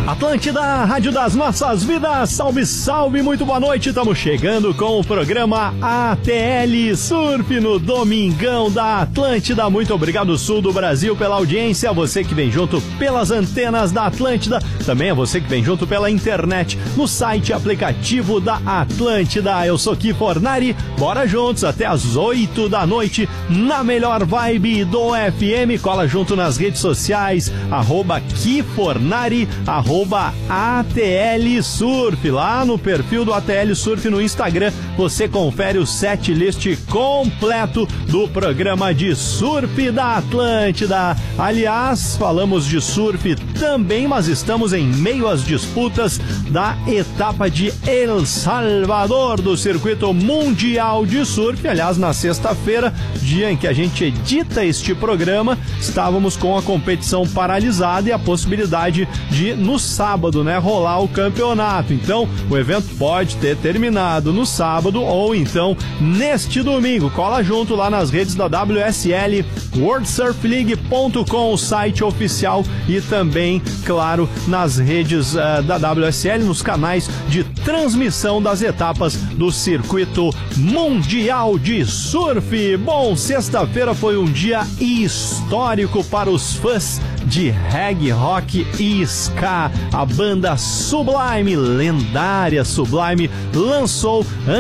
Atlântida, Rádio das Nossas Vidas, salve, salve, muito boa noite, estamos chegando com o programa ATL Surf no Domingão da Atlântida. Muito obrigado, sul do Brasil, pela audiência, a você que vem junto pelas antenas da Atlântida, também a você que vem junto pela internet, no site e aplicativo da Atlântida. Eu sou Ki Fornari, bora juntos até as 8 da noite, na melhor vibe do FM, cola junto nas redes sociais, @KiFornari, @ATL Surf, lá no perfil do ATL Surf no Instagram, você confere o setlist completo do programa de surf da Atlântida. Aliás, falamos de surf também, mas estamos em meio às disputas da etapa de El Salvador do Circuito Mundial de Surf. Aliás, na sexta-feira, dia em que a gente edita este programa, estávamos com a competição paralisada e a possibilidade de, no sábado, rolar o campeonato. Então, o evento pode ter terminado no sábado ou então neste domingo. Cola junto lá nas redes da WSL, WorldSurfLeague.com, o site oficial, e também, claro, nas redes da WSL, nos canais de transmissão das etapas do Circuito Mundial de Surf. Bom, sexta-feira foi um dia histórico para os fãs de reggae, rock e ska. A banda Sublime, lendária Sublime, lançou